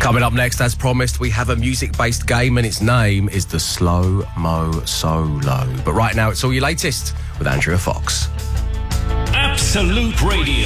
Coming up next, as promised, we have a music-based game and its name is the Slow Mo Solo. But right now, it's all your latest with Andrea Fox. Absolute Radio.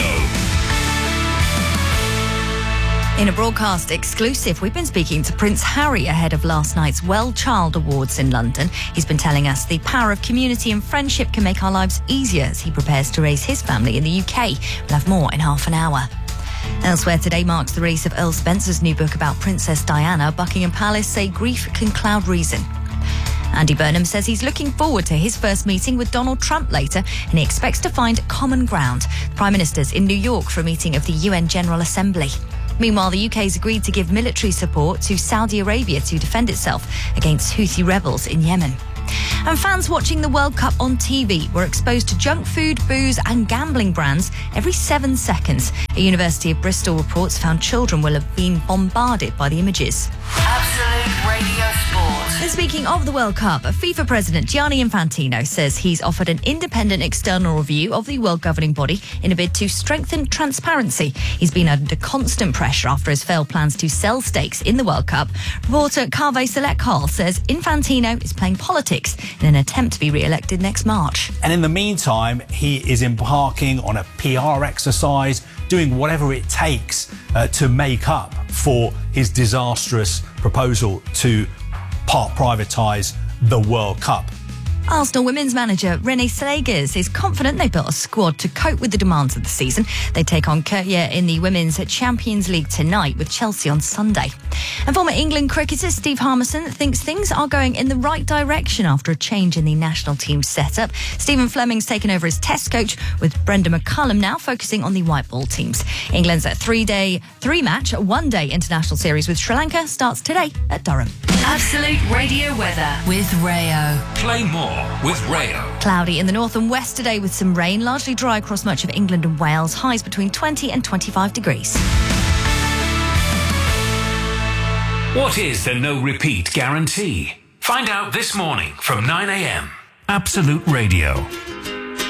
In a broadcast exclusive, we've been speaking to Prince Harry ahead of last night's Well Child Awards in London. He's been telling us the power of community and friendship can make our lives easier as he prepares to raise his family in the UK. We'll have more in half an hour. Elsewhere today marks the release of Earl Spencer's new book about Princess Diana. Buckingham Palace say grief can cloud reason. Andy Burnham says he's looking forward to his first meeting with Donald Trump later, and he expects to find common ground. The Prime Minister's in New York for a meeting of the UN General Assembly. Meanwhile, the UK's agreed to give military support to Saudi Arabia to defend itself against Houthi rebels in Yemen. And fans watching the World Cup on TV were exposed to junk food, booze and gambling brands every 7 seconds. A University of Bristol reports found children will have been bombarded by the images. Absolute Radio Sport. And speaking of the World Cup, FIFA President Gianni Infantino says he's offered an independent external review of the world governing body in a bid to strengthen transparency. He's been under constant pressure after his failed plans to sell stakes in the World Cup. Reporter Kaveh Selekhal says Infantino is playing politics in an attempt to be re-elected next March. And in the meantime, he is embarking on a PR exercise, doing whatever it takes to make up for his disastrous proposal to part privatise the World Cup. Arsenal women's manager Renée Segers is confident they've built a squad to cope with the demands of the season. They take on Courtier in the Women's Champions League tonight with Chelsea on Sunday. And former England cricketer Steve Harmison thinks things are going in the right direction after a change in the national team setup. Stephen Fleming's taken over as test coach, with Brenda McCullum now focusing on the white ball teams. England's three-match, one-day international series with Sri Lanka starts today at Durham. Absolute Radio weather with Rayo. Play more with Rayo. Cloudy in the north and west today with some rain, largely dry across much of England and Wales, highs between 20 and 25 degrees. What is the no repeat guarantee? Find out this morning from 9 a.m. Absolute Radio.